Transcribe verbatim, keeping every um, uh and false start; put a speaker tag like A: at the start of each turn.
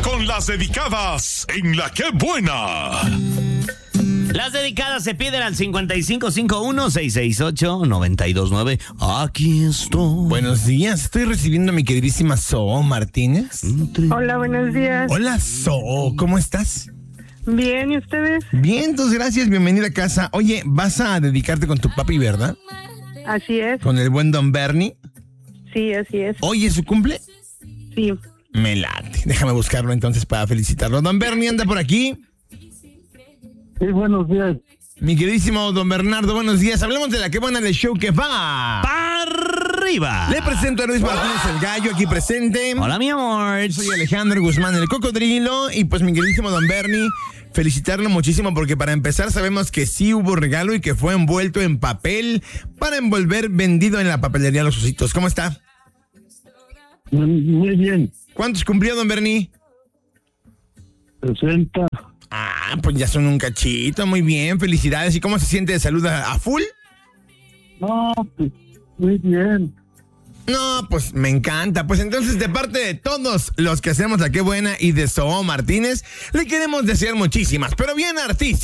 A: con las dedicadas en La Qué Buena.
B: Las dedicadas se piden al cincuenta y cinco cincuenta y uno, seiscientos sesenta y ocho, noventa y dos nueve. Aquí estoy.
C: Buenos días, estoy recibiendo a mi queridísima Zoo Martínez.
D: Hola, buenos días.
C: Hola, Zoo, ¿cómo estás?
D: Bien, ¿y ustedes?
C: Bien, entonces gracias, bienvenida a casa. Oye, vas a dedicarte con tu papi, ¿verdad?
D: Así es.
C: Con el buen Don Bernie.
D: Sí, así es.
C: ¿Hoy es su cumple?
D: Sí.
C: Me late. Déjame buscarlo entonces para felicitarlo. Don Bernie anda por aquí.
E: Sí, buenos días.
C: Mi queridísimo Don Bernardo, buenos días. Hablemos de La Qué Buena, del show que va
B: ¡para arriba!
C: Le presento a Luis Martínez el Gallo, aquí presente.
B: Hola, mi amor.
C: Soy Alejandro Guzmán, el Cocodrilo. Y pues mi queridísimo Don Bernie, felicitarlo muchísimo porque para empezar sabemos que sí hubo regalo y que fue envuelto en papel para envolver vendido en la papelería Los Ositos. ¿Cómo está?
E: Muy bien.
C: ¿Cuántos cumplió, Don Bernie?
E: sesenta.
C: Ah, pues ya son un cachito, muy bien, felicidades. ¿Y cómo se siente de salud a, a full?
E: No, pues, muy bien.
C: No, pues me encanta. Pues entonces, de parte de todos los que hacemos La Qué Buena y de Zoo Martínez, le queremos desear muchísimas, pero bien artísticas.